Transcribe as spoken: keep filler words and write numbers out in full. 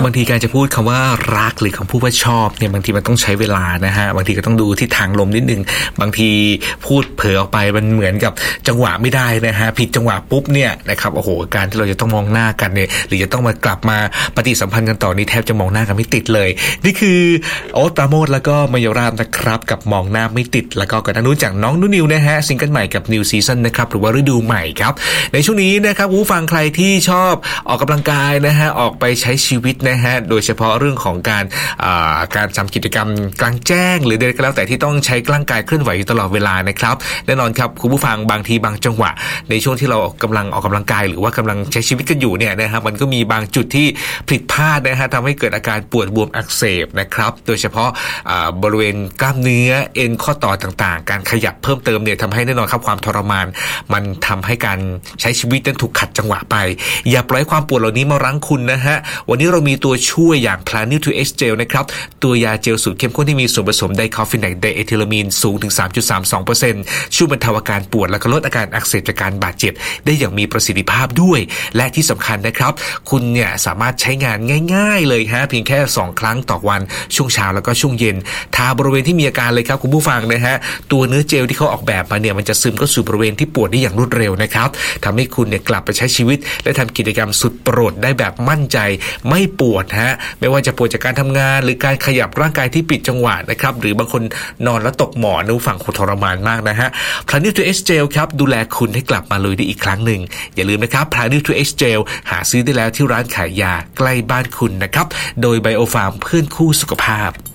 บางทีการจะพูดคำว่ารักหรือคำพูดว่าชอบเนี่ยบางทีมันต้องใช้เวลานะฮะบางทีก็ต้องดูที่ทางลมนิดนึงบางทีพูดเผลอออกไปมันเหมือนกับจังหวะไม่ได้นะฮะผิดจังหวะปุ๊บเนี่ยนะครับโอ้โหการที่เราจะต้องมองหน้ากันเนี่ยหรือจะต้องมากลับมาปฏิสัมพันธ์กันต่อนี่แทบจะมองหน้ากันไม่ติดเลยนี่คือโอ๊ตปราโมชแล้วก็มยราชนะครับกับมองหน้าไม่ติดแล้วก็กันนู้นจากน้องนุ่นนิวนะฮะซิงเกิลใหม่กับ New Season นะครับหรือว่าฤดูใหม่ครับในช่วงนี้นะครับผู้ฟังใครที่ชอบออกกำลังกายนะฮะออกไปใช้ชีวิตนะฮะโดยเฉพาะเรื่องของการอ่าการทำกิจกรรมกลางแจ้งหรือใดก็แล้วแต่ที่ต้องใช้ร่างกายเคลื่อนไหวอยู่ตลอดเวลานะครับแน่นอนครับคุณผู้ฟังบางทีบางจังหวะในช่วงที่เรากำลังออกกำลังกายหรือว่ากำลังใช้ชีวิตกันอยู่เนี่ยนะฮะมันก็มีบางจุดที่ผิดพลาดนะฮะทำให้เกิดอาการปวดบวมอักเสบนะครับโดยเฉพาะบริเวณกล้ามเนื้อเอ็นข้อต่อต่างๆการขยับเพิ่มเติมเนี่ยทำให้แน่นอนครับความทรมานมันทำให้การใช้ชีวิตนั้นถูกขัดจังหวะไปอย่าปล่อยความปวดเหล่านี้มารั้งคุณนะฮะวันนี้เรามีตัวช่วยอย่าง Planew ทู เอ็กซ์ Gel นะครับตัวยาเจลสูตรเข้มข้นที่มีส่วนผสมไดคอฟิแนกไดเอทิลามีนสูงถึง สามจุดสามสองเปอร์เซ็นต์ ช่วยบรรเทาอาการปวดและลดอาการอักเสบจากการบาดเจ็บได้อย่างมีประสิทธิภาพด้วยและที่สำคัญนะครับคุณเนี่ยสามารถใช้งานง่ายๆเลยฮะเพียงแค่สองครั้งต่อวันช่วงเช้าแล้วก็ช่วงเย็นทาบริเวณที่มีอาการเลยครับคุณผู้ฟังนะฮะตัวเนื้อเจลที่เขาออกแบบมาเนี่ยมันจะซึมเข้าสู่บริเวณที่ปวดได้อย่างรวดเร็วนะครับทำให้คุณเนี่ยกลับไปใช้ชีวิตและทำกิจกรรมสุดโปรดได้แบบมั่นใจไม่ปวดฮะไม่ว่าจะปวดจากการทำงานหรือการขยับร่างกายที่ผิดจังหวะนะครับหรือบางคนนอนแล้วตกหมอนนู้ฝั่งทรมานมากนะฮะ Planew ทู เอ็กซ์ Gel ครับดูแลคุณให้กลับมาลุยได้อีกครั้งหนึ่งอย่าลืมนะครับ Planew ทู เอ็กซ์ Gel หาซื้อได้แล้วที่ร้านขายยาใกล้บ้านคุณนะครับโดย Biofarm เพื่อนคู่สุขภาพ